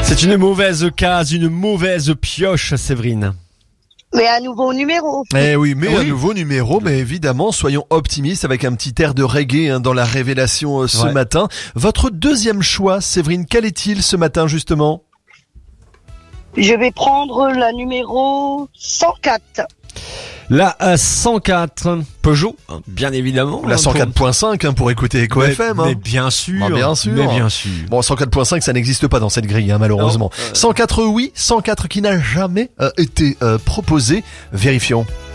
C'est une mauvaise case, une mauvaise pioche, Séverine. Mais un nouveau numéro. Eh oui, mais un nouveau numéro, mais évidemment, soyons optimistes avec un petit air de reggae dans la révélation ce matin. Votre deuxième choix, Séverine, quel est-il ce matin justement ? Je vais prendre la numéro 104. La 104 Peugeot, bien évidemment. La 104.5 pour écouter Echo FM. Mais bien sûr. Bien sûr. Mais bien sûr. Bon, 104.5, ça n'existe pas dans cette grille, malheureusement. 104 oui, 104 qui n'a jamais été proposé. Vérifions.